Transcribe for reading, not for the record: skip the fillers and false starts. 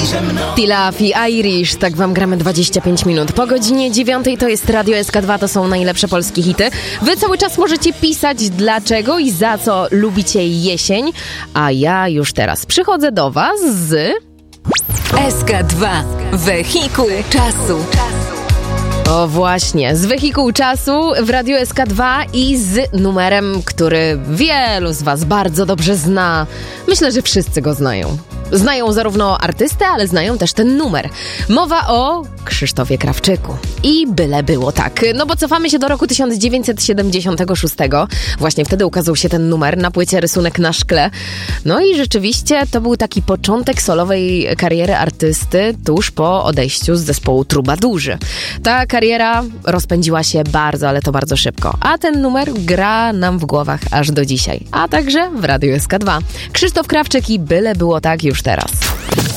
Tilaf i Irish, tak wam gramy 25 minut. Po godzinie 9 to jest Radio SK2, to są najlepsze polskie hity. Wy cały czas możecie pisać dlaczego i za co lubicie jesień, a ja już teraz przychodzę do was z... SK2. Wehikuł czasu. O właśnie, z Wehikuł czasu w Radiu SK2 i z numerem, który wielu z was bardzo dobrze zna. Myślę, że wszyscy go znają. Znają zarówno artystę, ale znają też ten numer. Mowa o Krzysztofie Krawczyku. I byle było tak. No bo cofamy się do roku 1976. Właśnie wtedy ukazał się ten numer na płycie Rysunek na szkle. No i rzeczywiście to był taki początek solowej kariery artysty tuż po odejściu z zespołu Trubadurzy. Ta kariera rozpędziła się bardzo, ale to bardzo szybko. A ten numer gra nam w głowach aż do dzisiaj. A także w Radiu SK2. Krzysztof Krawczyk i byle było tak już teraz.